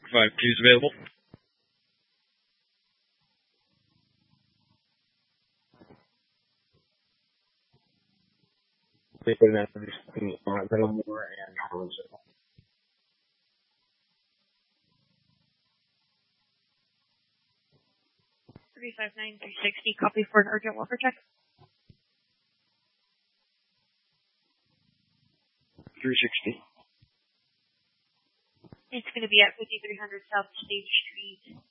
5-2 is available. They put an emphasis on Middlemore and Harlesville. 359-360, copy for an urgent welfare check. 360. It's going to be at 5300 South State Street.